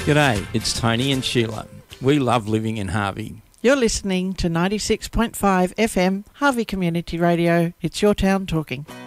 G'day, it's Tony and Sheila. We love living in Harvey. You're listening to 96.5 FM, Harvey Community Radio. It's your town talking.